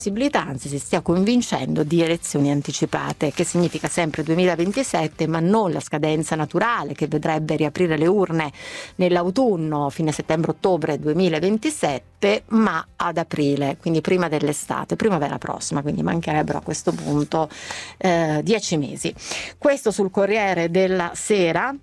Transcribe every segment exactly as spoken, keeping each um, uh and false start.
possibilità, anzi si stia convincendo, di elezioni anticipate, che significa sempre duemilaventisette, ma non la scadenza naturale che vedrebbe riaprire le urne nell'autunno, fine settembre-ottobre duemilaventisette, ma ad aprile, quindi prima dell'estate, primavera prossima, quindi mancherebbero a questo punto eh, dieci mesi. Questo sul Corriere della Sera,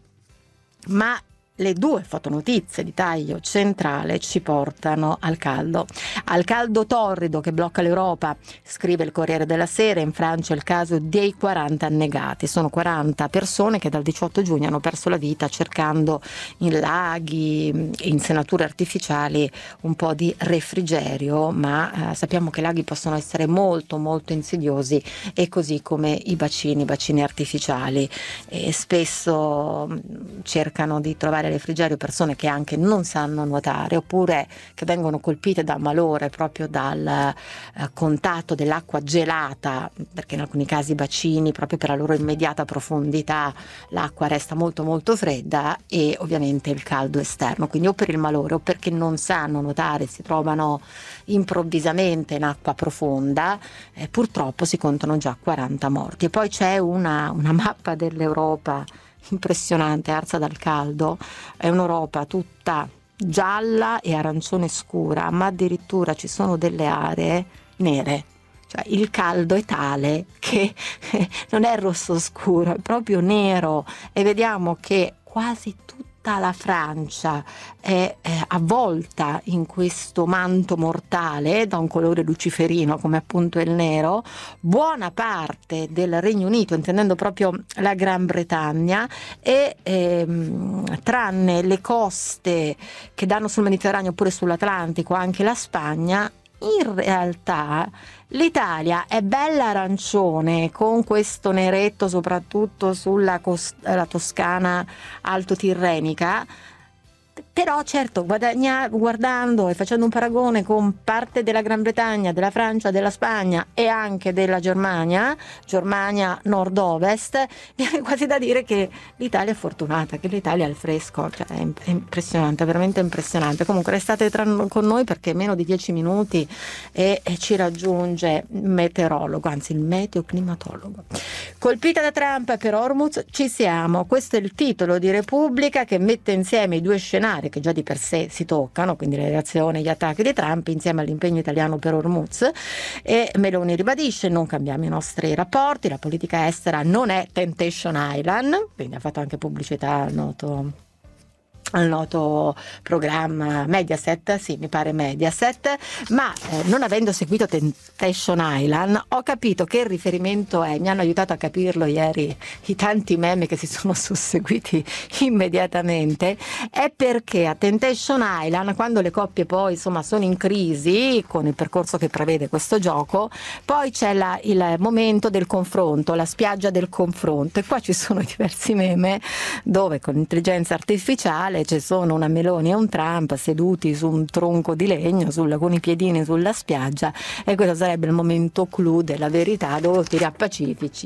ma le due fotonotizie di taglio centrale ci portano al caldo. Al caldo torrido che blocca l'Europa, scrive il Corriere della Sera. In Francia il caso dei quaranta annegati. Sono quaranta persone che dal diciotto giugno hanno perso la vita cercando in laghi, insenature artificiali, un po' di refrigerio, ma eh, sappiamo che i laghi possono essere molto molto insidiosi, e così come i bacini, bacini artificiali. E spesso cercano di trovare refrigerio persone che anche non sanno nuotare, oppure che vengono colpite da malore proprio dal eh, contatto dell'acqua gelata, perché in alcuni casi i bacini, proprio per la loro immediata profondità, l'acqua resta molto molto fredda, e ovviamente il caldo esterno, quindi o per il malore o perché non sanno nuotare, si trovano improvvisamente in acqua profonda. Eh, purtroppo si contano già quaranta morti. E poi c'è una, una mappa dell'Europa impressionante, arsa dal caldo. È un'Europa tutta gialla e arancione scura, ma addirittura ci sono delle aree nere, cioè il caldo è tale che non è rosso scuro, è proprio nero, e vediamo che quasi tutta la Francia è eh, avvolta in questo manto mortale da un colore luciferino come appunto il nero. Buona parte del Regno Unito, intendendo proprio la Gran Bretagna, e ehm, tranne le coste che danno sul Mediterraneo oppure sull'Atlantico, anche la Spagna, in realtà l'Italia è bella arancione, con questo neretto soprattutto sulla cost- la Toscana altotirrenica. Però certo, guadagna, guardando e facendo un paragone con parte della Gran Bretagna, della Francia, della Spagna e anche della Germania, Germania nord-ovest, viene quasi da dire che l'Italia è fortunata, che l'Italia è al fresco, cioè è, è impressionante, veramente impressionante. Comunque restate tra, con noi, perché meno di dieci minuti e, e ci raggiunge il meteorologo, anzi il meteoclimatologo. Colpita da Trump per Hormuz, ci siamo. Questo è il titolo di Repubblica, che mette insieme i due scenari che già di per sé si toccano, quindi le reazioni e gli attacchi di Trump insieme all'impegno italiano per Hormuz. E Meloni ribadisce: non cambiamo i nostri rapporti, la politica estera non è Temptation Island, quindi ha fatto anche pubblicità al noto al noto programma Mediaset, sì, mi pare Mediaset, ma eh, non avendo seguito Temptation Island ho capito che il riferimento è, mi hanno aiutato a capirlo ieri i tanti meme che si sono susseguiti immediatamente, è perché a Temptation Island, quando le coppie poi insomma sono in crisi con il percorso che prevede questo gioco, poi c'è la, il momento del confronto, la spiaggia del confronto, e qua ci sono diversi meme dove con l'intelligenza artificiale ci sono una Meloni e un Trump seduti su un tronco di legno sul, con i piedini sulla spiaggia, e questo sarebbe il momento clou della verità, dove tiri a Pacifici